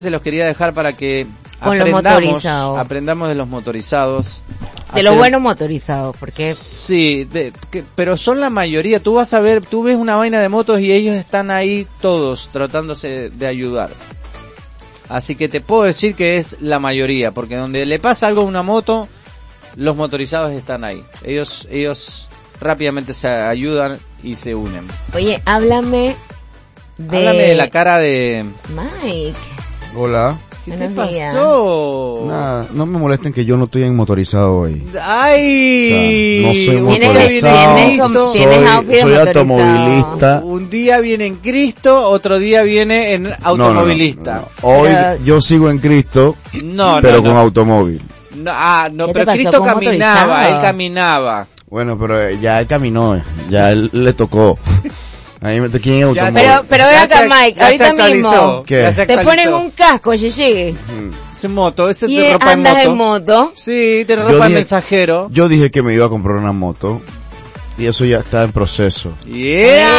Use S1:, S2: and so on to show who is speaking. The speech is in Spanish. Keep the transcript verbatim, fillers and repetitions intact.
S1: Se los quería dejar para que
S2: Con
S1: aprendamos, aprendamos de los motorizados.
S2: De hacer... los buenos motorizados, porque...
S1: Sí, de, que, pero son la mayoría. Tú vas a ver, tú ves una vaina de motos y ellos están ahí todos tratándose de ayudar. Así que te puedo decir que es la mayoría, porque donde le pasa algo a una moto, los motorizados están ahí. Ellos, ellos rápidamente se ayudan y se unen.
S2: Oye, háblame de...
S1: Háblame de la cara de...
S2: Mike.
S3: Hola.
S1: ¿Qué te pasó?
S3: Nada, no me molesten que yo no estoy en motorizado hoy.
S1: ¡Ay!
S3: O sea, no soy
S2: ¿Tienes,
S3: motorizado,
S2: tienes, tienes
S3: soy, soy automovilista.
S1: Un día viene en Cristo, otro día viene en automovilista.
S3: No, no, no, no. Hoy pero... yo sigo en Cristo,
S1: no,
S3: pero
S1: no,
S3: con
S1: no.
S3: automóvil.
S1: No, ah, no, pero Cristo caminaba, él caminaba.
S3: Bueno, pero ya él caminó, ya él le tocó. Ahí me quién es automóvil.
S2: Pero, pero ve acá, Mike, ahorita mismo.
S3: ¿Qué?
S2: Te ponen un casco, Gigi.
S1: Ese moto, ese
S2: ¿Y
S1: te ropa en moto.
S2: andas en moto?
S1: Sí, te ropa en mensajero.
S3: Yo dije que me iba a comprar una moto. Y eso ya está en proceso.
S1: Yeah.